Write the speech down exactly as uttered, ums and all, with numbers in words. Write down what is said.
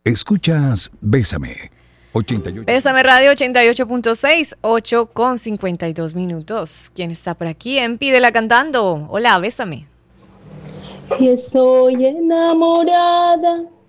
Escuchas Bésame. ochenta y ocho. Bésame Radio ochenta y ocho punto seis, ocho con cincuenta y dos minutos. ¿Quién está por aquí? En Pídela cantando. Hola, bésame. Y estoy enamorada